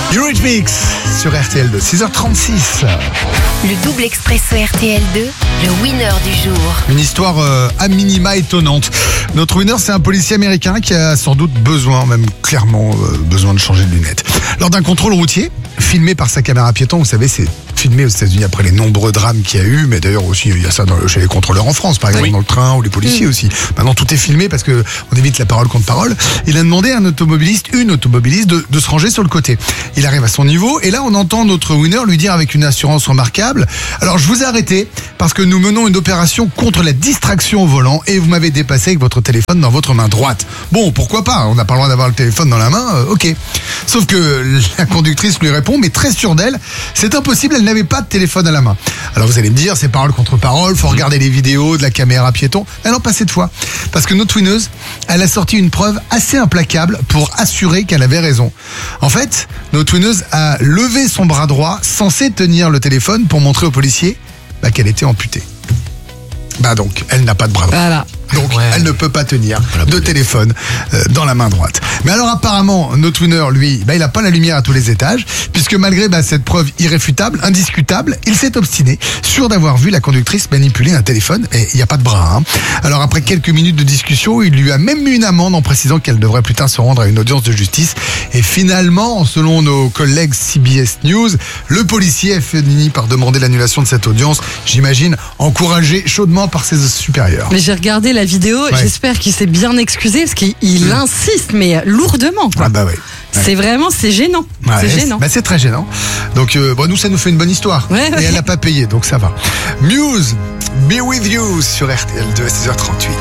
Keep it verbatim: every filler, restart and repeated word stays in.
Eurythmics sur R T L deux, six heures trente-six. Le double expresso R T L deux, le winner du jour. Une histoire euh, à minima étonnante. Notre winner, c'est un policier américain qui a sans doute besoin, même clairement euh, besoin de changer de lunettes. Lors d'un contrôle routier, filmé par sa caméra piéton, vous savez, c'est filmé aux États-Unis après les nombreux drames qu'il y a eu, mais d'ailleurs aussi il y a ça dans, chez les contrôleurs en France, par exemple oui. dans le train ou les policiers mmh. aussi. Maintenant tout est filmé parce que on évite la parole contre parole. Il a demandé à un automobiliste, une automobiliste, de, de se ranger sur le côté. Il arrive à son niveau et là on entend notre winner lui dire avec une assurance remarquable: alors je vous ai arrêté parce que nous menons une opération contre la distraction au volant et vous m'avez dépassé avec votre téléphone dans votre main droite. Bon, pourquoi pas, on n'a pas le droit d'avoir le téléphone dans la main, euh, ok. Sauf que la conductrice lui répond, mais très sûre d'elle, c'est impossible, elle n'avait pas de téléphone à la main. Alors vous allez me dire, c'est parole contre parole, faut regarder les vidéos de la caméra piéton. Mais non, pas cette fois. Parce que notre winneuse, elle a sorti une preuve assez implacable pour assurer qu'elle avait raison. En fait, notre winneuse a levé son bras droit, censé tenir le téléphone pour montrer au policier bah, qu'elle était amputée. Bah donc, elle n'a pas de bras droit. Voilà. Donc, ouais. elle ne peut pas tenir de téléphone euh, dans la main droite. Mais alors, apparemment, notre winner, lui, bah, il n'a pas la lumière à tous les étages, puisque malgré bah, cette preuve irréfutable, indiscutable, il s'est obstiné, sûr d'avoir vu la conductrice manipuler un téléphone, et il n'y a pas de bras. Hein. Alors, après quelques minutes de discussion, il lui a même mis une amende en précisant qu'elle devrait plus tard se rendre à une audience de justice. Et finalement, selon nos collègues C B S News, le policier a fini par demander l'annulation de cette audience, j'imagine, encouragé chaudement par ses supérieurs. Mais j'ai regardé la vidéo, ouais. j'espère qu'il s'est bien excusé parce qu'il mmh. insiste, mais lourdement. Quoi. Ah bah ouais. ouais. C'est vraiment, c'est gênant. Ouais, c'est gênant. Bah c'est très gênant. Donc euh, bon, nous, ça nous fait une bonne histoire. Ouais, ouais. Et elle n'a pas payé, donc ça va. Muse, Be With You sur R T L deux à six heures trente-huit.